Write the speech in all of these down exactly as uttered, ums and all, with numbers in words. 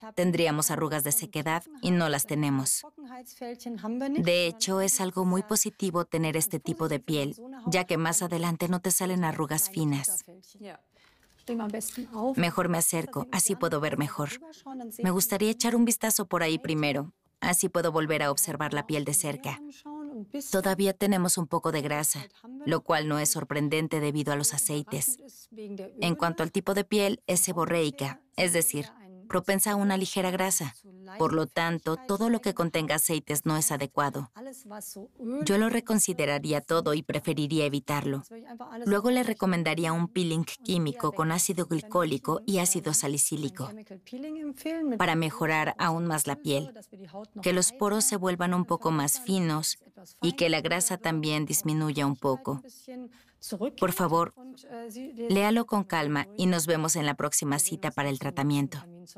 tendríamos arrugas de sequedad y no las tenemos. De hecho, es algo muy positivo tener este tipo de piel, ya que más adelante no te salen arrugas finas. Mejor me acerco, así puedo ver mejor. Me gustaría echar un vistazo por ahí primero, así puedo volver a observar la piel de cerca. Todavía tenemos un poco de grasa, lo cual no es sorprendente debido a los aceites. En cuanto al tipo de piel, es seborreica, es decir, propensa a una ligera grasa. Por lo tanto, todo lo que contenga aceites no es adecuado. Yo lo reconsideraría todo y preferiría evitarlo. Luego le recomendaría un peeling químico con ácido glicólico y ácido salicílico para mejorar aún más la piel, que los poros se vuelvan un poco más finos y que la grasa también disminuya un poco. Por favor, léalo con calma y nos vemos en la próxima cita para el tratamiento.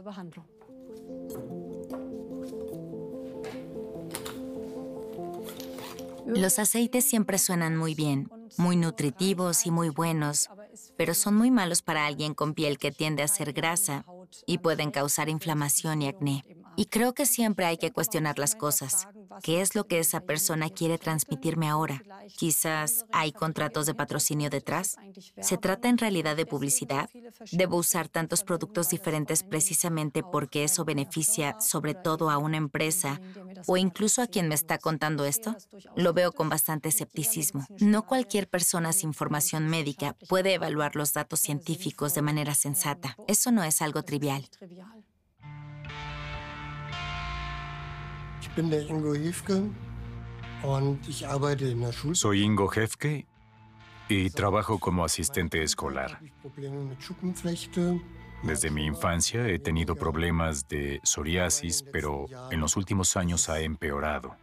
Los aceites siempre suenan muy bien, muy nutritivos y muy buenos, pero son muy malos para alguien con piel que tiende a ser grasa y pueden causar inflamación y acné. Y creo que siempre hay que cuestionar las cosas. ¿Qué es lo que esa persona quiere transmitirme ahora? Quizás hay contratos de patrocinio detrás. ¿Se trata en realidad de publicidad? ¿Debo usar tantos productos diferentes precisamente porque eso beneficia sobre todo a una empresa o incluso a quien me está contando esto? Lo veo con bastante escepticismo. No cualquier persona sin formación médica puede evaluar los datos científicos de manera sensata. Eso no es algo trivial. Soy Ingo Hefke y trabajo como asistente escolar. Desde mi infancia he tenido problemas de psoriasis, pero en los últimos años ha empeorado.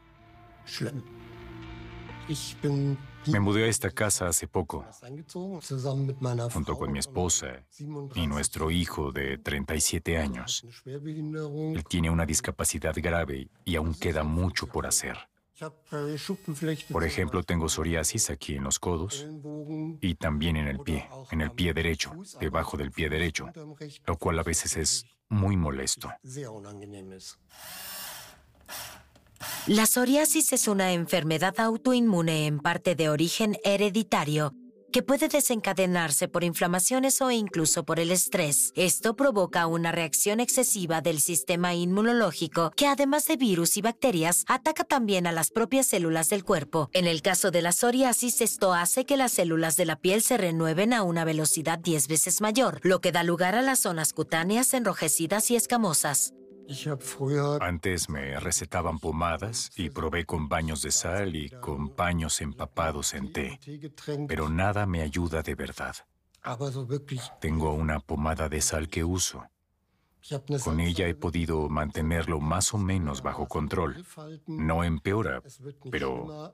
Me mudé a esta casa hace poco, junto con mi esposa y nuestro hijo de treinta y siete años. Él tiene una discapacidad grave y aún queda mucho por hacer. Por ejemplo, tengo psoriasis aquí en los codos y también en el pie, en el pie derecho, debajo del pie derecho, lo cual a veces es muy molesto. La psoriasis es una enfermedad autoinmune en parte de origen hereditario que puede desencadenarse por inflamaciones o incluso por el estrés. Esto provoca una reacción excesiva del sistema inmunológico que, además de virus y bacterias, ataca también a las propias células del cuerpo. En el caso de la psoriasis, esto hace que las células de la piel se renueven a una velocidad diez veces mayor, lo que da lugar a las zonas cutáneas enrojecidas y escamosas. Antes me recetaban pomadas y probé con baños de sal y con paños empapados en té, pero nada me ayuda de verdad. Tengo una pomada de sal que uso. Con ella he podido mantenerlo más o menos bajo control. No empeora, pero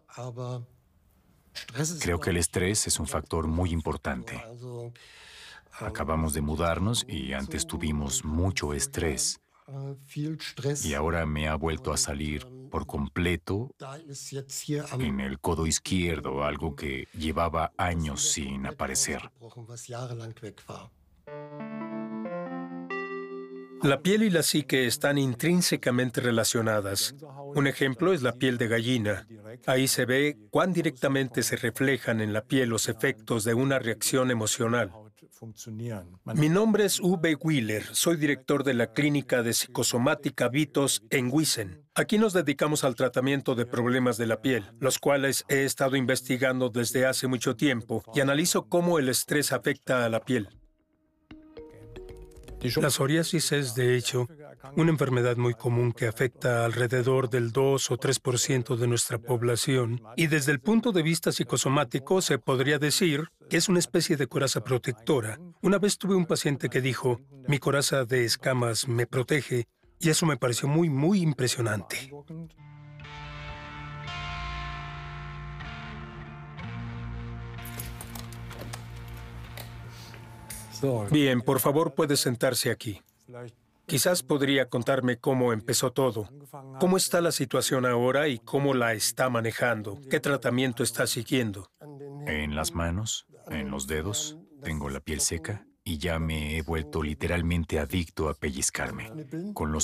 creo que el estrés es un factor muy importante. Acabamos de mudarnos y antes tuvimos mucho estrés. Y ahora me ha vuelto a salir por completo en el codo izquierdo, algo que llevaba años sin aparecer. La piel y la psique están intrínsecamente relacionadas. Un ejemplo es la piel de gallina. Ahí se ve cuán directamente se reflejan en la piel los efectos de una reacción emocional. Mi nombre es Uwe Wheeler, soy director de la Clínica de Psicosomática Vitos en Wissen. Aquí nos dedicamos al tratamiento de problemas de la piel, los cuales he estado investigando desde hace mucho tiempo y analizo cómo el estrés afecta a la piel. La psoriasis es, de hecho, una enfermedad muy común que afecta alrededor del dos o tres por ciento de nuestra población y desde el punto de vista psicosomático se podría decir que es una especie de coraza protectora. Una vez tuve un paciente que dijo, mi coraza de escamas me protege y eso me pareció muy, muy impresionante. Bien, por favor, puede sentarse aquí. Quizás podría contarme cómo empezó todo, cómo está la situación ahora y cómo la está manejando, qué tratamiento está siguiendo. En las manos, en los dedos, tengo la piel seca y ya me he vuelto literalmente adicto a pellizcarme. Con los